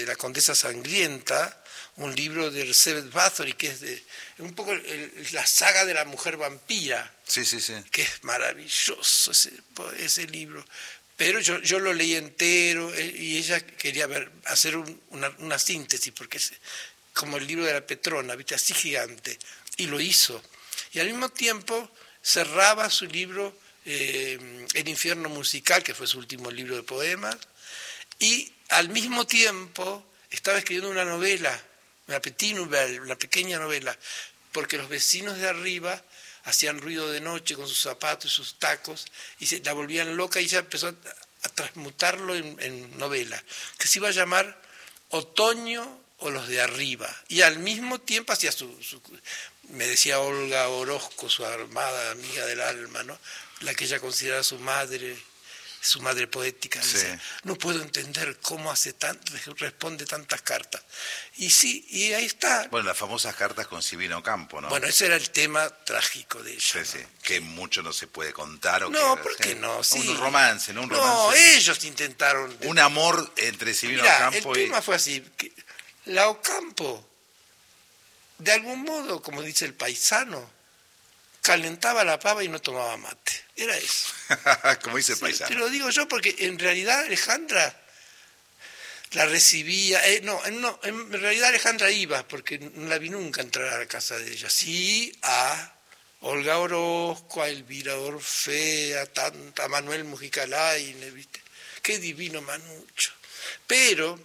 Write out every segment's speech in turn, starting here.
La Condesa Sangrienta, un libro de Elizabeth Bathory, que es un poco la saga de la mujer vampira, Sí. que es maravilloso ese libro. Pero yo lo leí entero y ella quería hacer una síntesis, porque es como el libro de la Petrona, ¿viste? Así gigante, y lo hizo. Y al mismo tiempo cerraba su libro El infierno musical, que fue su último libro de poemas, y al mismo tiempo estaba escribiendo una novela, una petite nouvelle, una pequeña novela, porque los vecinos de arriba hacían ruido de noche con sus zapatos y sus tacos, y la volvían loca, y ella empezó a transmutarlo en novela, que se iba a llamar Otoño o los de arriba, y al mismo tiempo hacía me decía Olga Orozco, su amada amiga del alma, ¿no? La que ella consideraba su madre poética. Sí. Dice, no puedo entender cómo responde tantas cartas. Y sí, y ahí está. Bueno, las famosas cartas con Silvina Ocampo, ¿no? Bueno, ese era el tema trágico de ella. Sí, ¿no? que mucho no se puede contar. ¿Por qué no? Sí. Un romance, ¿no? No, ellos intentaron. Un amor entre Silvina Ocampo el tema fue así. La Ocampo, de algún modo, como dice el paisano, calentaba la pava y no tomaba mate. Era eso. Como dice el paisano. Te lo digo yo porque en realidad Alejandra la recibía. En realidad Alejandra iba, porque no la vi nunca entrar a la casa de ella. Sí, a Olga Orozco, a Elvira Orfea, a Manuel Mujica Lainez, ¿viste? Qué divino Manucho. Pero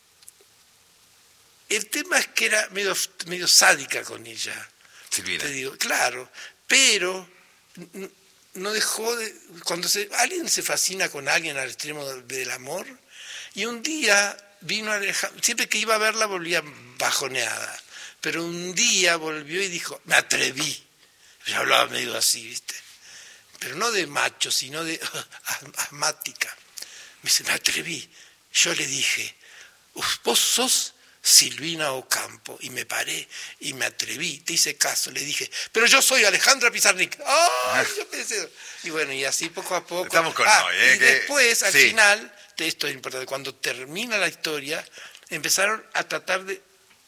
el tema es que era medio sádica con ella. Silvina. Te digo, claro, pero no dejó de... Cuando alguien se fascina con alguien al extremo del amor, y un día vino Alejandra, siempre que iba a verla volvía bajoneada, pero un día volvió y dijo, me atreví. Yo hablaba medio así, ¿viste? Pero no de macho, sino de asmática. Me dice, me atreví. Yo le dije, vos sos Silvina Ocampo, y me paré y me atreví, te hice caso, le dije, pero yo soy Alejandra Pizarnik. ¡Ay! Yo pensé, y bueno, y así poco a poco. Estamos con hoy, y después, al final, esto es importante, cuando termina la historia, empezaron a tratar de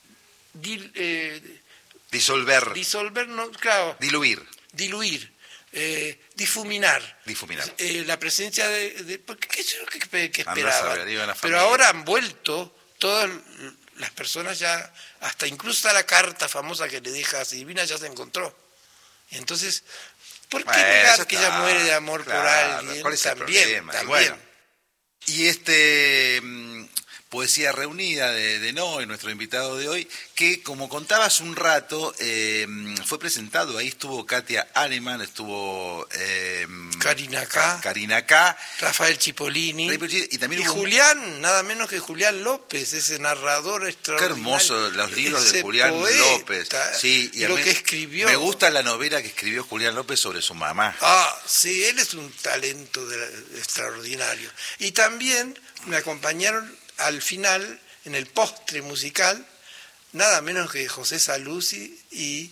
disolver, no, claro, diluir, difuminar la presencia de porque qué es lo que esperaban. Pero ahora han vuelto todas las personas, ya hasta incluso la carta famosa que le deja a Silvina ya se encontró. Entonces, ¿por qué negar que ella muere de amor por alguien? ¿Cuál es el problema? También. Bueno, y Poesía Reunida de Noy, nuestro invitado de hoy, que como contabas un rato, fue presentado, ahí estuvo Katia Aneman, estuvo Karina K, Rafael Cipollini, y también Julián, nada menos que Julián López, ese narrador extraordinario. Qué hermoso los libros de Julián López. Sí, y lo que escribió. Me gusta la novela que escribió Julián López sobre su mamá. Sí, él es un talento extraordinario. Y también me acompañaron al final, en el postre musical, nada menos que José Saluzzi y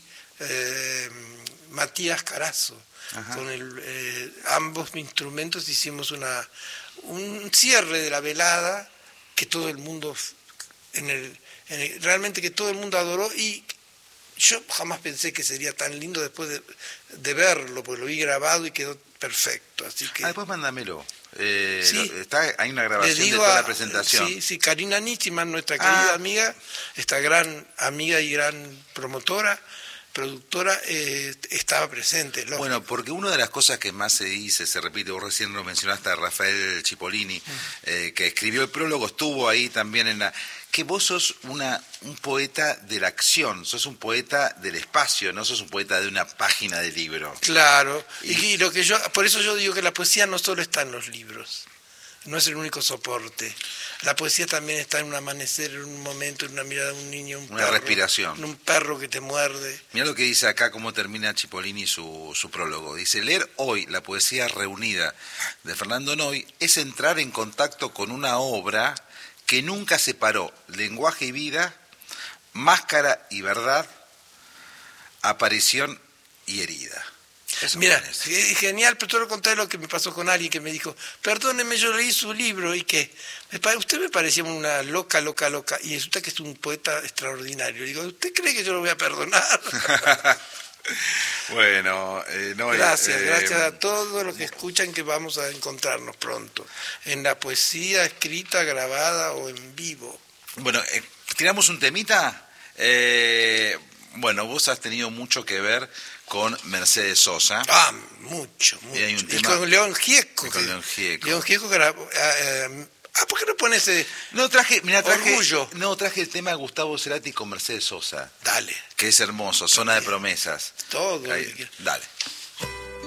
Matías Carazo. Ajá. Con ambos instrumentos hicimos un cierre de la velada que todo el mundo, realmente que todo el mundo adoró, y yo jamás pensé que sería tan lindo después de verlo, porque lo vi grabado y quedó perfecto. Así que después mándamelo. Sí, hay una grabación de toda la presentación. Sí, Karina Nietzscheman, nuestra querida amiga, esta gran amiga y gran productora, estaba presente. Lógico. Bueno, porque una de las cosas que más se repite, vos recién lo mencionaste a Rafael Cipollini, que escribió el prólogo, estuvo ahí también que vos sos un poeta de la acción, sos un poeta del espacio, no sos un poeta de una página de libro. Claro, y por eso yo digo que la poesía no solo está en los libros, no es el único soporte. La poesía también está en un amanecer, en un momento, en una mirada de un niño, una respiración. En un perro que te muerde. Mira lo que dice acá, cómo termina Cipollini su prólogo. Dice, leer hoy la poesía reunida de Fernando Noy es entrar en contacto con una obra que nunca separó lenguaje y vida, máscara y verdad, aparición y herida. Eso Mira, es genial, pero te lo conté lo que me pasó con alguien que me dijo, perdóneme, yo leí su libro y que usted me parecía una loca, y resulta que es un poeta extraordinario. Digo, ¿usted cree que yo lo voy a perdonar? Bueno, no, Gracias a todos los que escuchan, que vamos a encontrarnos pronto en la poesía escrita, grabada o en vivo. Bueno, tiramos un temita. Bueno, vos has tenido mucho que ver con Mercedes Sosa. Mucho. Y, con León Gieco. León Gieco grabó... ¿por qué no pones Orgullo? Traje el tema de Gustavo Cerati con Mercedes Sosa. Dale. Que es hermoso, Zona de Promesas. Todo. Dale.